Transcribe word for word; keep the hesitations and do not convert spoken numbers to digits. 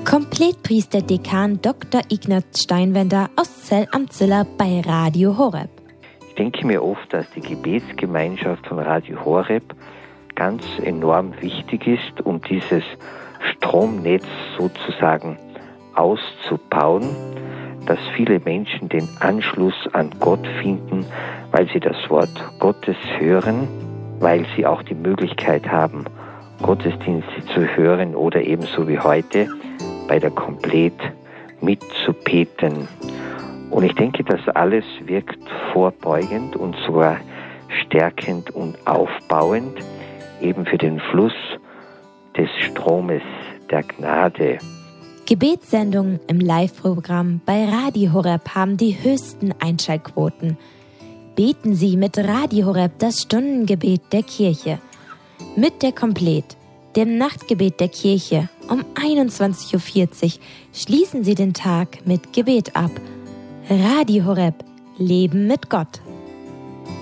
Kompletpriester Dekan Doktor Ignaz Steinwender aus Zell am Ziller bei Radio Horeb. Ich denke mir oft, dass die Gebetsgemeinschaft von Radio Horeb ganz enorm wichtig ist, um dieses Stromnetz sozusagen auszubauen, dass viele Menschen den Anschluss an Gott finden, weil sie das Wort Gottes hören, weil sie auch die Möglichkeit haben, Gottesdienste zu hören oder ebenso wie heute bei der Komplet mitzubeten. Und ich denke, das alles wirkt vorbeugend und sogar stärkend und aufbauend eben für den Fluss des Stromes der Gnade. Gebetssendungen im Live-Programm bei Radio Horeb haben die höchsten Einschaltquoten. Beten Sie mit Radio Horeb das Stundengebet der Kirche. Mit der Komplet, dem Nachtgebet der Kirche, um einundzwanzig Uhr vierzig schließen Sie den Tag mit Gebet ab. Radio Horeb, Leben mit Gott.